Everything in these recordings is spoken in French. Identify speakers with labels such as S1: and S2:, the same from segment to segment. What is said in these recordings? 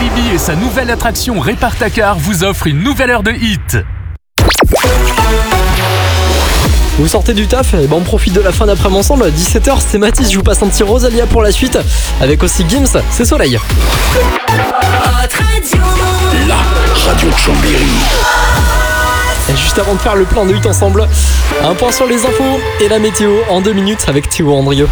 S1: Walibi et sa nouvelle attraction Répare-ta-car vous offrent une nouvelle heure de hit.
S2: Vous sortez du taf, et on profite de la fin d'après-midi ensemble. 17h, c'est Mathis, je vous passe un petit Rosalia pour la suite. Avec aussi Gims, c'est Soleil.
S3: La radio de Chambéry.
S2: Et juste avant de faire le plein de hit ensemble, un point sur les infos et la météo en 2 minutes avec Théo Andrieux.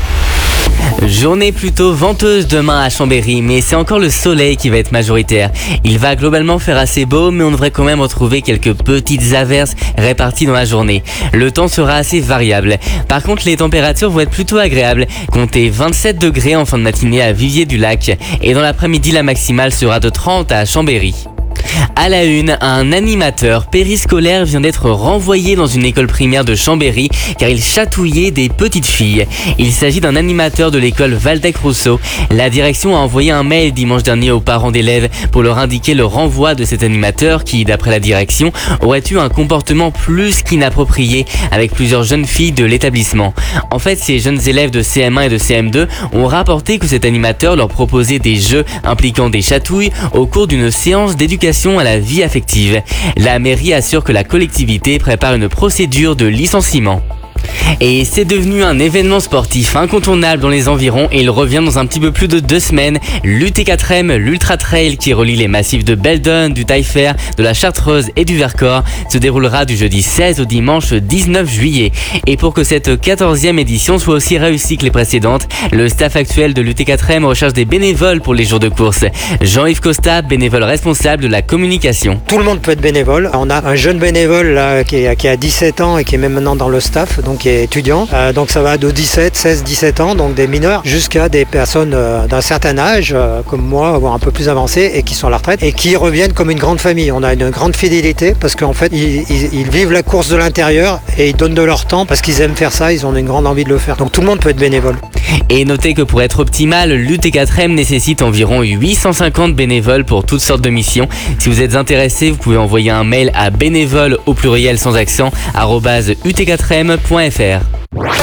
S4: Journée plutôt venteuse demain à Chambéry, mais c'est encore le soleil qui va être majoritaire. Il va globalement faire assez beau, mais on devrait quand même retrouver quelques petites averses réparties dans la journée. Le temps sera assez variable. Par contre, les températures vont être plutôt agréables. Comptez 27 degrés en fin de matinée à Viviers-du-Lac. Et dans l'après-midi, la maximale sera de 30 à Chambéry. À la une, un animateur périscolaire vient d'être renvoyé dans une école primaire de Chambéry car il chatouillait des petites filles. Il s'agit d'un animateur de l'école Waldeck-Rousseau. La direction a envoyé un mail dimanche dernier aux parents d'élèves pour leur indiquer le renvoi de cet animateur qui, d'après la direction, aurait eu un comportement plus qu'inapproprié avec plusieurs jeunes filles de l'établissement. En fait, ces jeunes élèves de CM1 et de CM2 ont rapporté que cet animateur leur proposait des jeux impliquant des chatouilles au cours d'une séance d'éducation à la vie affective. La mairie assure que la collectivité prépare une procédure de licenciement. Et c'est devenu un événement sportif incontournable dans les environs et il revient dans un petit peu plus de 2 semaines. L'UT4M, l'Ultra Trail qui relie les massifs de Beldon, du Taillefer, de la Chartreuse et du Vercors se déroulera du jeudi 16 au dimanche 19 juillet. Et pour que cette 14e édition soit aussi réussie que les précédentes, le staff actuel de l'UT4M recherche des bénévoles pour les jours de course. Jean-Yves Costa, bénévole responsable de la communication.
S5: Tout le monde peut être bénévole. On a un jeune bénévole là, qui a 17 ans et qui est même maintenant dans le staff, donc qui est étudiant. Donc ça va de 16-17 ans, donc des mineurs, jusqu'à des personnes d'un certain âge, comme moi, voire un peu plus avancées, et qui sont à la retraite, et qui reviennent comme une grande famille. On a une grande fidélité, parce qu'en fait, ils vivent la course de l'intérieur, et ils donnent de leur temps, parce qu'ils aiment faire ça, ils ont une grande envie de le faire. Donc tout le monde peut être bénévole.
S4: Et notez que pour être optimal, l'UT4M nécessite environ 850 bénévoles pour toutes sortes de missions. Si vous êtes intéressé, vous pouvez envoyer un mail à bénévoles au pluriel sans accent @ut4m.fr.